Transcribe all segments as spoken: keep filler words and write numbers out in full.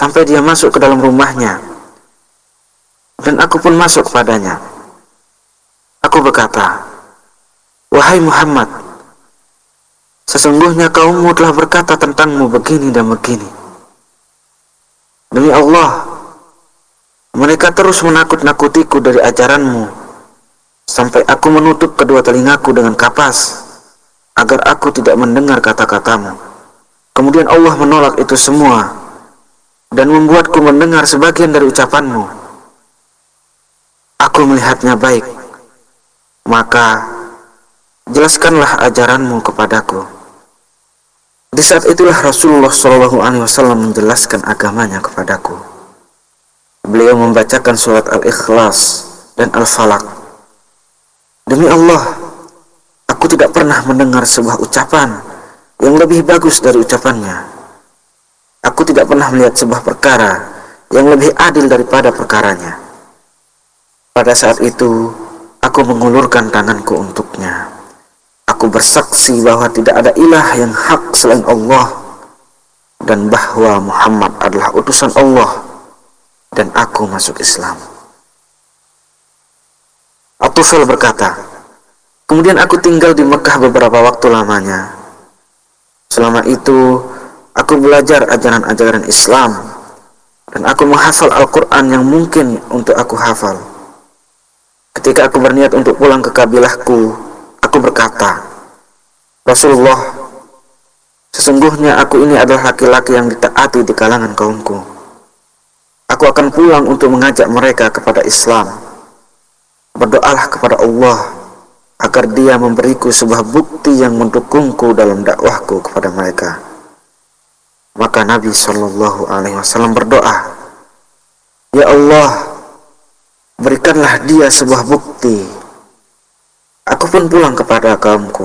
sampai dia masuk ke dalam rumahnya, dan aku pun masuk kepadanya. Aku berkata, "Wahai Muhammad, sesungguhnya kaummu telah berkata tentangmu begini dan begini. Demi Allah, mereka terus menakut-nakutiku dari ajaranmu, sampai aku menutup kedua telingaku dengan kapas, agar aku tidak mendengar kata-katamu. Kemudian Allah menolak itu semua, dan membuatku mendengar sebagian dari ucapanmu. Aku melihatnya baik, maka jelaskanlah ajaranmu kepadaku." Di saat itulah Rasulullah shallallahu alaihi wasallam menjelaskan agamanya kepadaku. Beliau membacakan surat Al-Ikhlas dan Al-Falaq. Demi Allah, aku tidak pernah mendengar sebuah ucapan yang lebih bagus dari ucapannya. Aku tidak pernah melihat sebuah perkara yang lebih adil daripada perkaranya. Pada saat itu, aku mengulurkan tanganku untuknya. Aku bersaksi bahwa tidak ada ilah yang hak selain Allah, dan bahwa Muhammad adalah utusan Allah, dan aku masuk Islam. At-Tufail berkata, "Kemudian aku tinggal di Mekah beberapa waktu lamanya. Selama itu, aku belajar ajaran-ajaran Islam, dan aku menghafal Al-Quran yang mungkin untuk aku hafal. Ketika aku berniat untuk pulang ke kabilahku, aku berkata, 'Rasulullah, sesungguhnya aku ini adalah laki-laki yang ditaati di kalangan kaumku. Aku akan pulang untuk mengajak mereka kepada Islam. Berdoalah kepada Allah agar Dia memberiku sebuah bukti yang mendukungku dalam dakwahku kepada mereka.' Maka Nabi shallallahu alaihi wasallam berdoa, 'Ya Allah, berikanlah dia sebuah bukti.' Aku pun pulang kepada kaumku.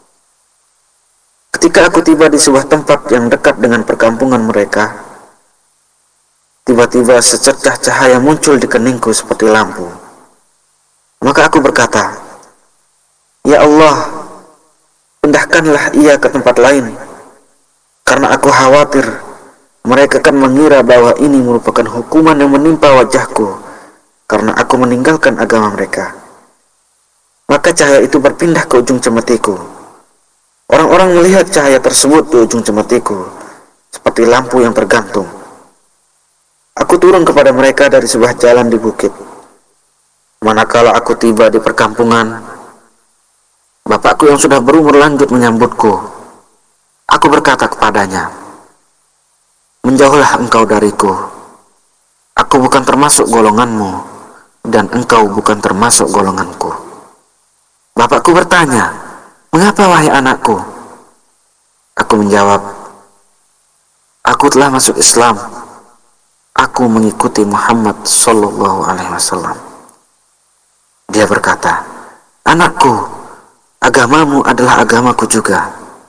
Ketika aku tiba di sebuah tempat yang dekat dengan perkampungan mereka, tiba-tiba secercah cahaya muncul di keningku seperti lampu. Maka aku berkata, 'Ya Allah, pindahkanlah ia ke tempat lain, karena aku khawatir mereka akan mengira bahwa ini merupakan hukuman yang menimpa wajahku karena aku meninggalkan agama mereka.' Maka cahaya itu berpindah ke ujung cemetiku. Orang-orang melihat cahaya tersebut di ujung cemetiku, seperti lampu yang tergantung. Aku turun kepada mereka dari sebuah jalan di bukit. Manakala aku tiba di perkampungan, bapakku yang sudah berumur lanjut menyambutku. Aku berkata kepadanya, 'Menjauhlah engkau dariku. Aku bukan termasuk golonganmu, dan engkau bukan termasuk golonganku.' Bapakku bertanya, 'Mengapa wahai anakku?' Aku menjawab, 'Aku telah masuk Islam. Aku mengikuti Muhammad sallallahu alaihi wasallam.' Dia berkata, 'Anakku, agamamu adalah agamaku juga.'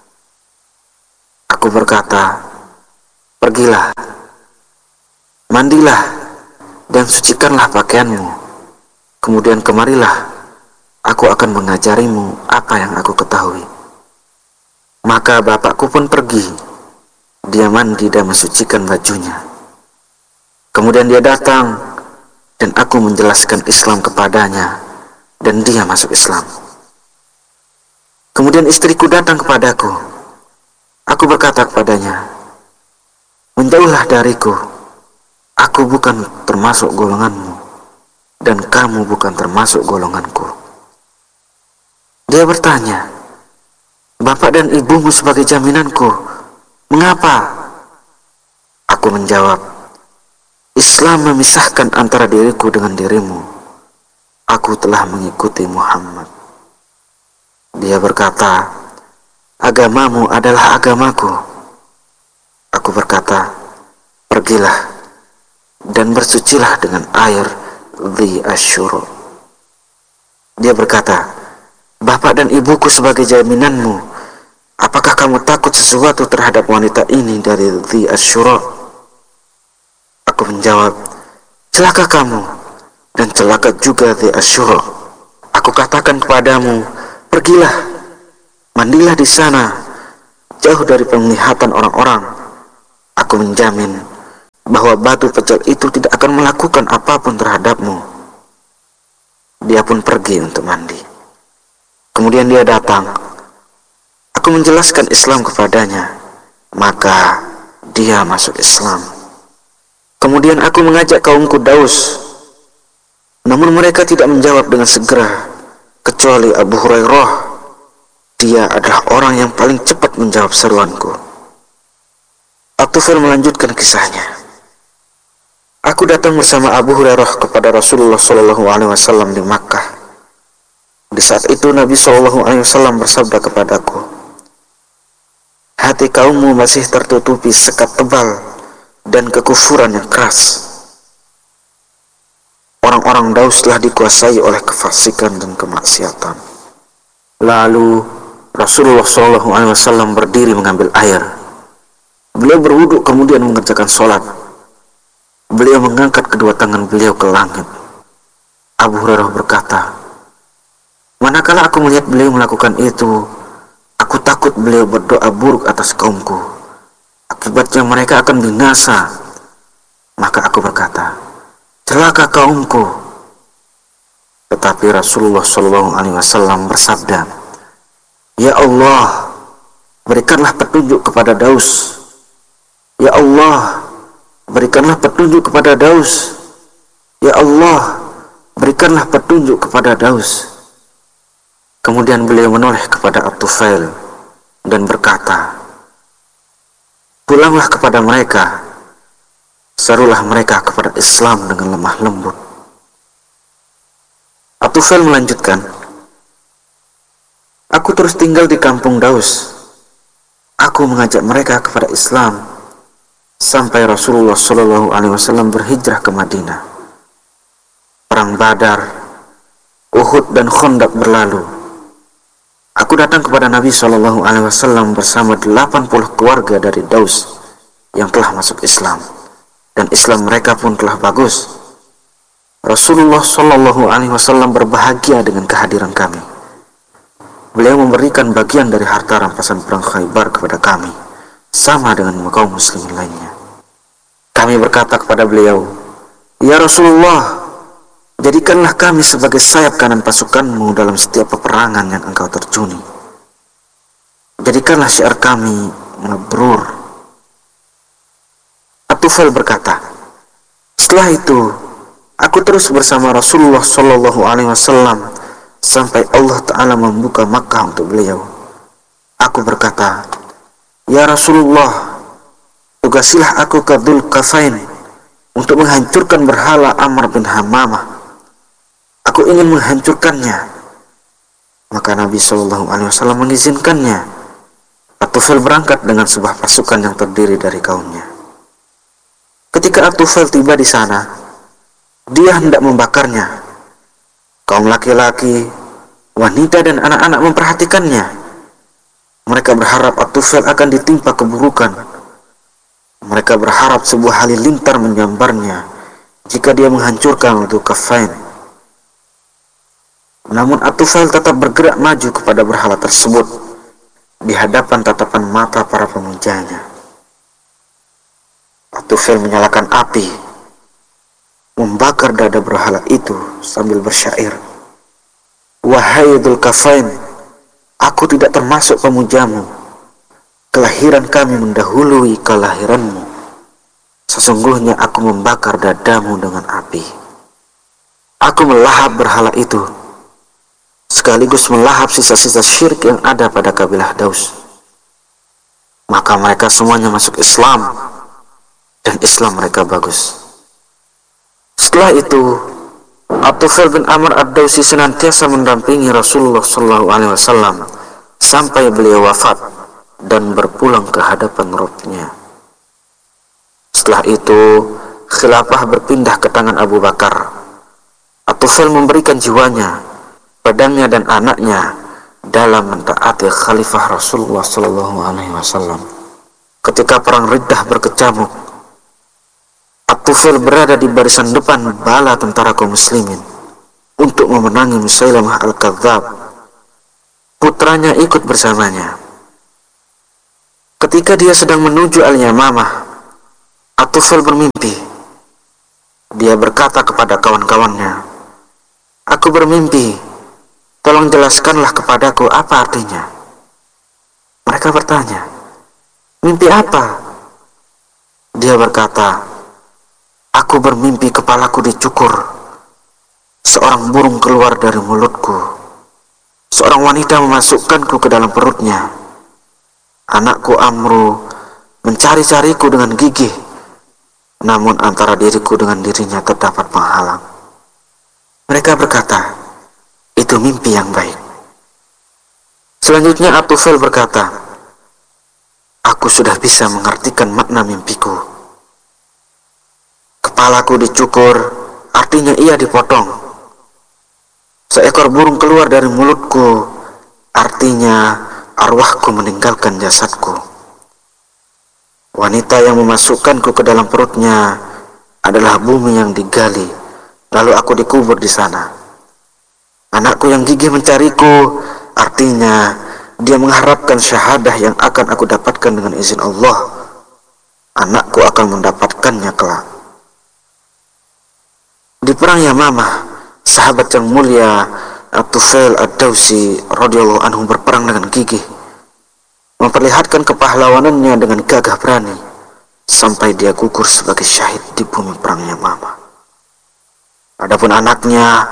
Aku berkata, 'Pergilah, mandilah, dan sucikanlah pakaianmu. Kemudian kemarilah, aku akan mengajarimu apa yang aku ketahui.' Maka bapakku pun pergi. Dia mandi dan mensucikan bajunya. Kemudian dia datang, dan aku menjelaskan Islam kepadanya, dan dia masuk Islam. Kemudian istriku datang kepadaku. Aku berkata kepadanya, 'Menjauhlah dariku. Aku bukan termasuk golonganmu, dan kamu bukan termasuk golonganku.' Dia bertanya, 'Bapak dan ibumu sebagai jaminanku, mengapa?' Aku menjawab, 'Islam memisahkan antara diriku dengan dirimu. Aku telah mengikuti Muhammad.' Dia berkata, 'Agamamu adalah agamaku.' Aku berkata, 'Pergilah dan bersucilah dengan air Dhi Asyura.' Dia berkata, 'Bapak dan ibuku sebagai jaminanmu, apakah kamu takut sesuatu terhadap wanita ini dari Dhi Asyura?' Aku menjawab, 'Celaka kamu, dan celaka juga Dhi Asyura.' Aku katakan kepadamu, pergilah, mandilah di sana, jauh dari penglihatan orang-orang. Aku menjamin bahwa batu pecel itu tidak akan melakukan apapun terhadapmu. Dia pun pergi untuk mandi. Kemudian dia datang. Aku menjelaskan Islam kepadanya, maka dia masuk Islam. Kemudian aku mengajak kaumku Daus, namun mereka tidak menjawab dengan segera, kecuali Abu Hurairah. Dia adalah orang yang paling cepat menjawab seruanku. At-Tufail melanjutkan kisahnya. Aku datang bersama Abu Hurairah kepada Rasulullah Shallallahu Alaihi Wasallam di Makkah. Di saat itu Nabi Shallallahu Alaihi Wasallam bersabda kepadaku, hati kaummu masih tertutupi sekat tebal dan kekufuran yang keras. Orang-orang Daus telah dikuasai oleh kefasikan dan kemaksiatan. Lalu Rasulullah Shallallahu Alaihi Wasallam berdiri mengambil air. Beliau berwudu kemudian mengerjakan sholat. Beliau mengangkat kedua tangan beliau ke langit. Abu Hurairah berkata, manakala aku melihat beliau melakukan itu, aku takut beliau berdoa buruk atas kaumku, akibatnya mereka akan binasa. Maka aku berkata, celaka kaumku. Tetapi Rasulullah Shallallahu Alaihi Wasallam bersabda, ya Allah, berikanlah petunjuk kepada Daus. Ya Allah, berikanlah petunjuk kepada Daus. Ya Allah, berikanlah petunjuk kepada Daus. Kemudian beliau menoleh kepada At-Tufail dan berkata, pulanglah kepada mereka, serulah mereka kepada Islam dengan lemah lembut. At-Tufail melanjutkan, aku terus tinggal di kampung Daus. Aku mengajak mereka kepada Islam sampai Rasulullah Shallallahu Alaihi Wasallam berhijrah ke Madinah. Perang Badar, Uhud dan Khandaq berlalu. Aku datang kepada Nabi Shallallahu Alaihi Wasallam bersama delapan puluh keluarga dari Daus yang telah masuk Islam, dan Islam mereka pun telah bagus. Rasulullah Shallallahu Alaihi Wasallam berbahagia dengan kehadiran kami. Beliau memberikan bagian dari harta rampasan perang Khaybar kepada kami, sama dengan kaum muslimin lainnya. Kami berkata kepada beliau, ya Rasulullah, jadikanlah kami sebagai sayap kanan pasukanmu dalam setiap peperangan yang engkau terjuni. Jadikanlah syiar kami mabrur. At-Tufail berkata, setelah itu aku terus bersama Rasulullah Shallallahu Alaihi Wasallam sampai Allah Ta'ala membuka Makkah untuk beliau. Aku berkata, ya Rasulullah, tugasilah aku ke Dzul Kafain untuk menghancurkan berhala Amr bin Hammamah. Aku ingin menghancurkannya. Maka Nabi Shallallahu Alaihi Wasallam mengizinkannya. At-Tufail berangkat dengan sebuah pasukan yang terdiri dari kaumnya. Ketika At-Tufail tiba di sana, dia hendak membakarnya. Kaum laki-laki, wanita dan anak-anak memperhatikannya. Mereka berharap At-Tufail akan ditimpa keburukan. Mereka berharap sebuah halilintar menyambarnya jika dia menghancurkan Dzul Kafain. Namun At-Tufail tetap bergerak maju kepada berhala tersebut di hadapan tatapan mata para pemujanya. At-Tufail menyalakan api, membakar dada berhala itu sambil bersyair, wahai Dzul Kafain, aku tidak termasuk pemujamu. Kelahiran kami mendahului kelahiranmu. Sesungguhnya aku membakar dadamu dengan api. Aku melahap berhala itu, sekaligus melahap sisa-sisa syirik yang ada pada kabilah Daus. Maka mereka semuanya masuk Islam, dan Islam mereka bagus. Setelah itu, At-Tufail bin Amr ad-Dausi senantiasa mendampingi Rasulullah Shallallahu Alaihi Wasallam sampai beliau wafat dan berpulang ke hadapan Rabbnya. Setelah itu, khilafah berpindah ke tangan Abu Bakar. At-Tufail memberikan jiwanya, pedangnya dan anaknya dalam mentaati Khalifah Rasulullah Shallallahu Alaihi Wasallam. Ketika perang Riddah berkecamuk, At-Tufail berada di barisan depan bala tentara kaum muslimin untuk memenangi Musailamah al-Kadzab. Putranya ikut bersamanya. Ketika dia sedang menuju Al-Yamamah, At-Tufail bermimpi. Dia berkata kepada kawan-kawannya, "Aku bermimpi, tolong jelaskanlah kepadaku apa artinya." Mereka bertanya, "Mimpi apa?" Dia berkata, "Aku bermimpi kepalaku dicukur, seorang burung keluar dari mulutku, seorang wanita memasukkanku ke dalam perutnya, anakku Amru mencari-cariku dengan gigih, namun antara diriku dengan dirinya terdapat penghalang." Mereka berkata, "Itu mimpi yang baik." Selanjutnya At-Tufail berkata, "Aku sudah bisa mengartikan makna mimpiku. Kepalaku dicukur, artinya ia dipotong. Seekor burung keluar dari mulutku, artinya arwahku meninggalkan jasadku. Wanita yang memasukkanku ke dalam perutnya adalah bumi yang digali, lalu aku dikubur di sana. Anakku yang gigih mencariku, artinya dia mengharapkan syahadah yang akan aku dapatkan dengan izin Allah. Anakku akan mendapatkannya kelak." Di perang Yamamah, sahabat yang mulia At-Tufail Ad-Dawsi radhiyallahu anhu berperang dengan gigih, memperlihatkan kepahlawanannya dengan gagah berani, sampai dia gugur sebagai syahid di bumi perang Yamamah. Adapun anaknya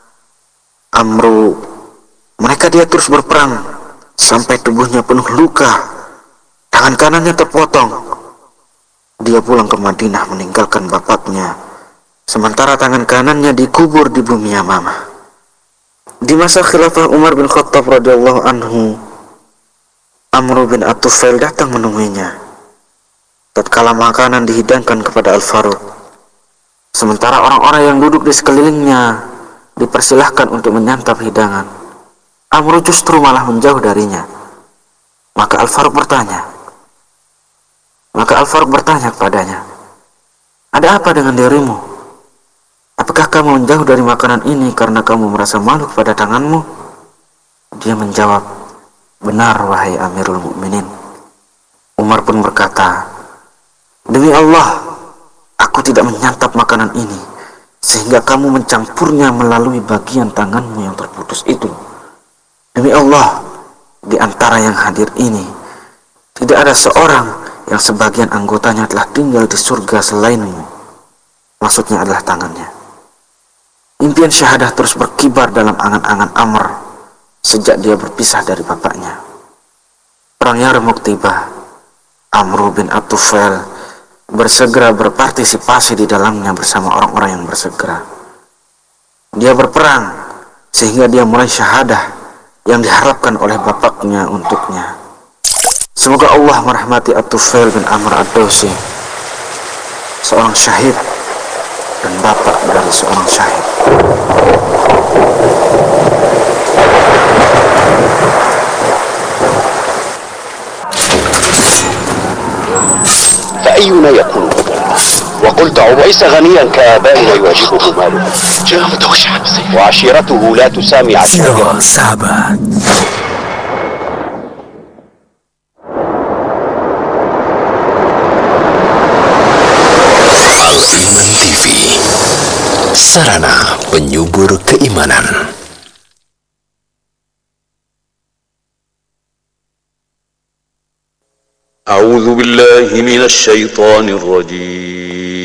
Amru, mereka dia terus berperang sampai tubuhnya penuh luka, tangan kanannya terpotong. Dia pulang ke Madinah meninggalkan bapaknya, sementara tangan kanannya dikubur di bumi Yamamah. Di masa khilafah Umar bin Khattab radhiyallahu anhu, Amru bin At-Tufail datang menemuinya tatkala makanan dihidangkan kepada Al-Faruq, sementara orang-orang yang duduk di sekelilingnya dipersilahkan untuk menyantap hidangan. Amru justru malah menjauh darinya. Maka Al-Faruq bertanya, Maka Al-Faruq bertanya kepadanya, "Ada apa dengan dirimu? Apakah kamu menjauh dari makanan ini karena kamu merasa malu pada tanganmu?" Dia menjawab, "Benar, wahai Amirul Mukminin." Umar pun berkata, "Demi Allah, aku tidak menyantap makanan ini sehingga kamu mencampurnya melalui bagian tanganmu yang terputus itu. Demi Allah, di antara yang hadir ini tidak ada seorang yang sebagian anggotanya telah tinggal di surga selainmu." Maksudnya adalah tangannya. Impian syahadah terus berkibar dalam angan-angan Amr sejak dia berpisah dari bapaknya. Perang Yarmuk tiba. Amru bin At-Tufail bersegera berpartisipasi di dalamnya bersama orang-orang yang bersegera. Dia berperang sehingga dia mulai syahadah yang diharapkan oleh bapaknya untuknya. Semoga Allah merahmati At-Tufail bin Amr Ad-Dawsi, seorang syahid dan bapak dari seorang syahid. فأينا يكون بدلا وقلت عويس غنيا كآبائنا يواجهه ماله وعشيرته لا تسامي عشيرته. Sahabat, Al-Iman T V, sarana penyubur keimanan. أعوذ بالله من الشيطان الرجيم